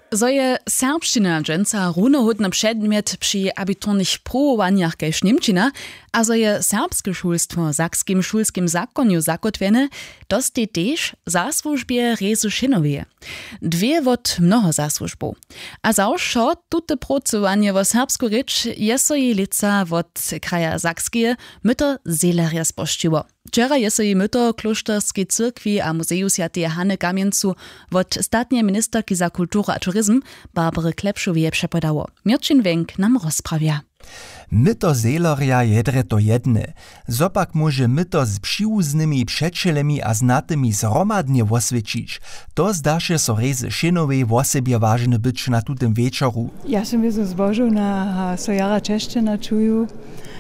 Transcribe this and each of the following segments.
So je serbština dženca runohodny przedmiot przy abiturnych próbowaniach kaž Němčina, a so je serbske šulstwo w sakskim šulskim zakonju zakotwene, dosti tež zasłużbie Rezy Šinowie. Dwie wot mnoho zasłużbów. A zawsze tute pracowanie wo serbsku rycz je so je lica wot kraja Sakskie myto Seelerja spościło. Wczera je so je myto klošterskiej cyrkwi a muzeju Świętej Hanny Kamieńcu wot statnie ministerki za kulturę a turyzm Barbary Klepšowie przepodało. Mirčin Wenk nam rozprawia. Myto Seelerja jedre to jedne. Zopak może myto z przyłuznymi przeczelemi a znatymi zromadnie wosvědčić. To zdaše so Rezy Šinowej wosebie ważny być na tutym wieczoru. Ja sam wiedzą zbożu na sojara czeszczyna czuju.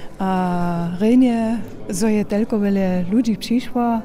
A rejnie, zo je telko wiele ludzi przyszło.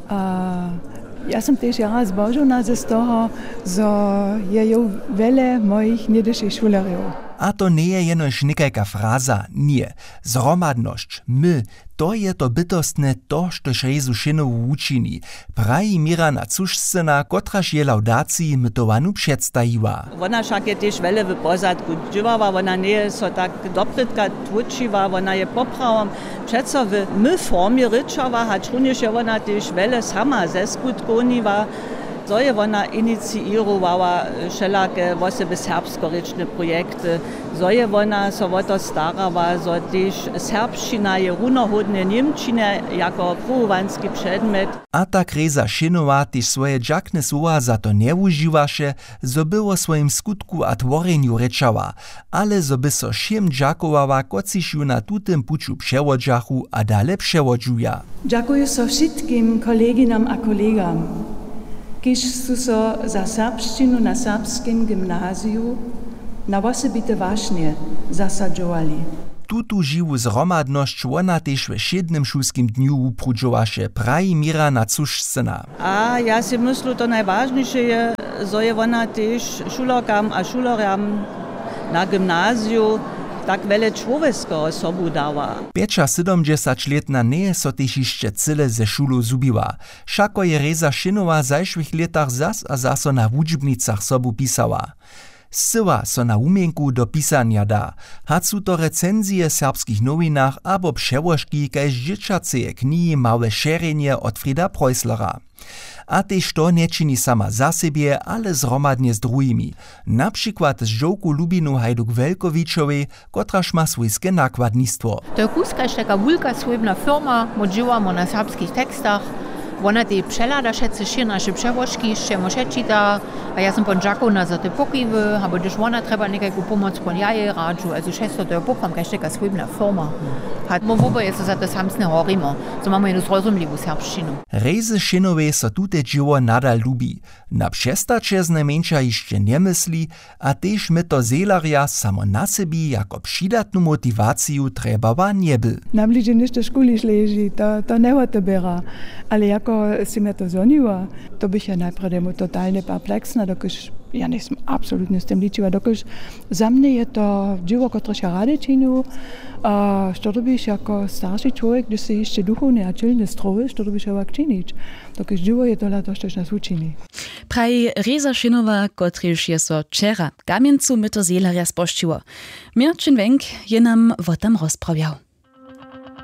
Ja sam też jara zbożona z toho, zo je jo wiele moich niedeszych šulerjów. A to nie je jenož nekajka fraza, nie. Zromadność, my, to je to bytostne to, štož Rezu Šinowu učini. Praji Mirana Cušcena, kotraž je laudaciji mytowanu předstajiła. Ona však je tež vele v pozadku dživava, ona nie je so tak dopritka tvučiva, ona je popravom. Přeco v my formie ryczava, hač runjež je ona tež vele sama ze skutkoniva. So je ona iniciirovala všelake vosebe serbsko-rečne projekty. So je ona so o to starała, so tež serbština je runohodne Němčine jako pruhovanski předmet. A tak Reza Šinowa tež swoje džakne słowa za to nie užiwaše, zo by o swojim skutku a tworenju rečała, ale zo by so šiem džakovala, kociž ju na tutym puču přewodžachu a dale přewodžuja. Dziękuję so wszystkim koleginam a kolegam, kiż su so za serbščinu na serbskim gimnaziju na osobite ważnie zasadzowali. Tutu živu zromadnosć ona tež w 7. šulskim dniu uprudžovaše, praji Mirana Cušcena. A ja si myślę, to najważniejsze je, zo je ona tež šulerkam a šulerjam na gimnaziju tak wiele człowieckiego osobu dała. 75-letna nie je so tež jeszcze cyle ze šulu zubiła. Šako je Reza Šinowa w zajszłych latach zas a zaso na wudźbnicach sobu pisała. Syła so na umienku do pisania da. Hacu to recenzje w serbskich nowinach abo przełożki kaž dzieciaceje knihy Małe šerenje od Frida Preußlera. A tež to nečini sama za siebie, ale zromadnie z drugimi. Na przykład z žołku Lubinu Hajduk-Velkovičovej, kotraž ma swojskie nakładnictwo. To je kuskaž taka wulka swojbna firma, modžiwamo na serbskich tekstach. Ona te przelada šece šir naše převožky, še može čita, a ja sam pon džakona za te pokiwy, abo když ona treba nekajku pomoc pon jaje radžu, also šesto to je pokvam kaž taka swojbna firma. Hat mo wobo je so za to samsne horimo, so mamy jednu zrozumlivu serbščinu. Rezy Šinowej so tute džiwo nadal lubi. Na přestače znajmenša ještě nemysli, a tež myto Seelerja samo na sebi jako přidatnu motivaciju trebava nebyl. Najbliżej niż do szkoli leży, to nie o to biera, ale jako si mnie to zoniła, to bych ja najpierw totalnie perpleksna, dokiż ja nie jestem absolutnie z tym liczyła, dokiż za mnie je to dzieło, które się rady czynił, a co robisz jako starszy człowiek, gdy się jeszcze duchownie a czylnie stroisz, to robisz jak czynić. Dokiż dzieło je to lato, coś nas uczyni. Praji Reza Šinowa, kotryż je so wczera Kamieńcu myto Seelerja spościło. Mirčin Wenk je nam o tym rozprawiał.